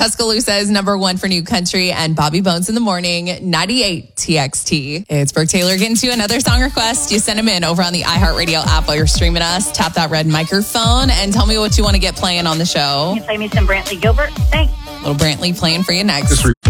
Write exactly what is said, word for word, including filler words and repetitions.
Tuscaloosa's number one for new country, and Bobby Bones in the morning, ninety-eight T X T. It's Brooke Taylor getting to another song request. You send them in over on the iHeartRadio app while you're streaming us. Tap that red microphone and tell me what you want to get playing on the show. Can you play me some Brantley Gilbert? Thanks. Little Brantley playing for you next.